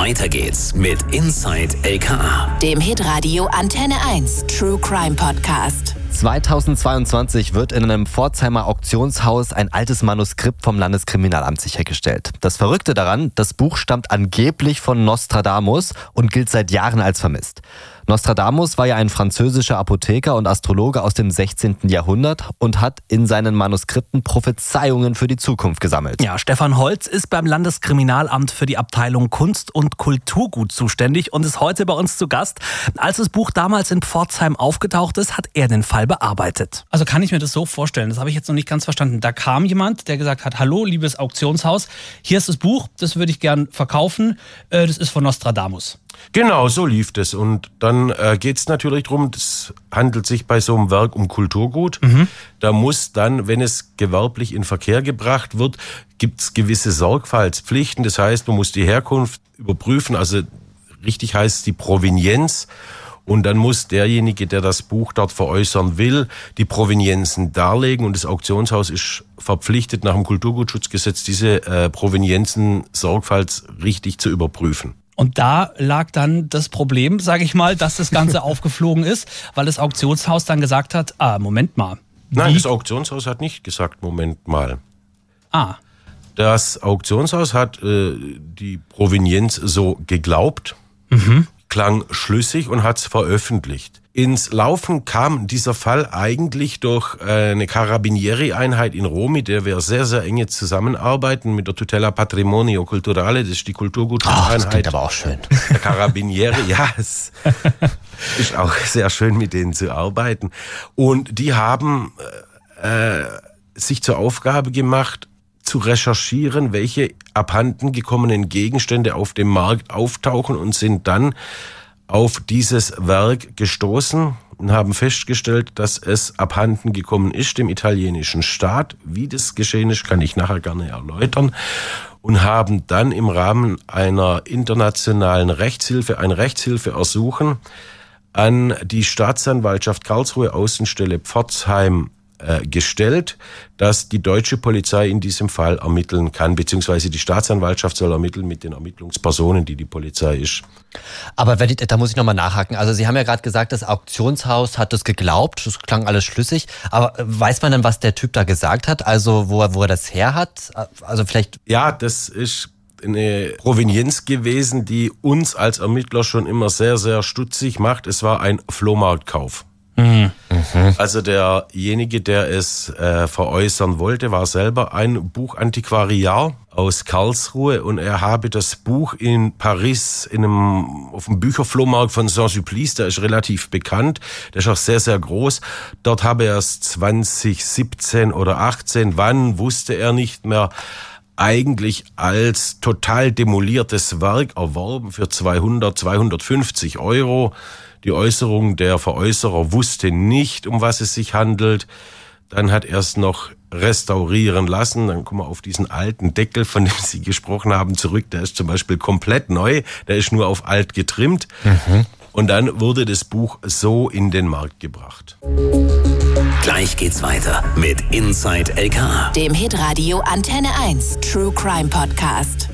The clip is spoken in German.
Weiter geht's mit Inside LKA, dem Hitradio Antenne 1 True Crime Podcast. 2022 wird in einem Pforzheimer Auktionshaus ein altes Manuskript vom Landeskriminalamt sichergestellt. Das Verrückte daran, das Buch stammt angeblich von Nostradamus und gilt seit Jahren als vermisst. Nostradamus war ja ein französischer Apotheker und Astrologe aus dem 16. Jahrhundert und hat in seinen Manuskripten Prophezeiungen für die Zukunft gesammelt. Ja, Stefan Holz ist beim Landeskriminalamt für die Abteilung Kunst- und Kulturgut zuständig und ist heute bei uns zu Gast. Als das Buch damals in Pforzheim aufgetaucht ist, hat er den Fall bearbeitet. Also kann ich mir das so vorstellen, das habe ich jetzt noch nicht ganz verstanden. Da kam jemand, der gesagt hat, hallo, liebes Auktionshaus, hier ist das Buch, das würde ich gern verkaufen, das ist von Nostradamus. Genau, so lief das. Und dann geht es natürlich darum, es handelt sich bei so einem Werk um Kulturgut. Da muss dann, wenn es gewerblich in Verkehr gebracht wird, gibt es gewisse Sorgfaltspflichten. Das heißt, man muss die Herkunft überprüfen, also richtig heißt es die Provenienz. Und dann muss derjenige, der das Buch dort veräußern will, die Provenienzen darlegen. Und das Auktionshaus ist verpflichtet, nach dem Kulturgutschutzgesetz diese Provenienzen sorgfaltsrichtig zu überprüfen. Und da lag dann das Problem, sage ich mal, dass das Ganze aufgeflogen ist, weil das Auktionshaus dann gesagt hat, Moment mal. Nein, das Auktionshaus hat nicht gesagt, Moment mal. Das Auktionshaus hat die Provenienz so geglaubt, klang schlüssig und hat es veröffentlicht. Ins Laufen kam dieser Fall eigentlich durch eine Carabinieri-Einheit in Rom, mit der wir sehr, sehr enge zusammenarbeiten, mit der Tutela Patrimonio Culturale, das ist die Kulturgutschutzeinheit. Das klingt aber auch schön. Der Carabinieri, ja, es ist auch sehr schön, mit denen zu arbeiten. Und die haben sich zur Aufgabe gemacht, zu recherchieren, welche abhanden gekommenen Gegenstände auf dem Markt auftauchen und sind dann auf dieses Werk gestoßen und haben festgestellt, dass es abhanden gekommen ist dem italienischen Staat. Wie das geschehen ist, kann ich nachher gerne erläutern. Und haben dann im Rahmen einer internationalen Rechtshilfe ein Rechtshilfeersuchen an die Staatsanwaltschaft Karlsruhe Außenstelle Pforzheim gestellt, dass die deutsche Polizei in diesem Fall ermitteln kann, beziehungsweise die Staatsanwaltschaft soll ermitteln mit den Ermittlungspersonen, die Polizei ist. Aber da muss ich nochmal nachhaken. Also Sie haben ja gerade gesagt, das Auktionshaus hat es geglaubt, das klang alles schlüssig. Aber weiß man denn, was der Typ da gesagt hat? Also wo er das her hat? Also vielleicht... Ja, das ist eine Provenienz gewesen, die uns als Ermittler schon immer sehr, sehr stutzig macht. Es war ein Flohmarktkauf. Also derjenige, der es veräußern wollte, war selber ein Buchantiquariat aus Karlsruhe und er habe das Buch in Paris auf dem Bücherflohmarkt von Saint-Sulpice, der ist relativ bekannt, der ist auch sehr, sehr groß. Dort habe er es 2017 oder 18, wann wusste er nicht mehr, eigentlich als total demoliertes Werk erworben für 250 €. Die Äußerung der Veräußerer wusste nicht, um was es sich handelt. Dann hat er es noch restaurieren lassen. Dann kommen wir auf diesen alten Deckel, von dem Sie gesprochen haben, zurück. Der ist zum Beispiel komplett neu. Der ist nur auf alt getrimmt. Und dann wurde das Buch so in den Markt gebracht. Gleich geht's weiter mit Inside LKA, dem Hitradio Antenne 1 True Crime Podcast.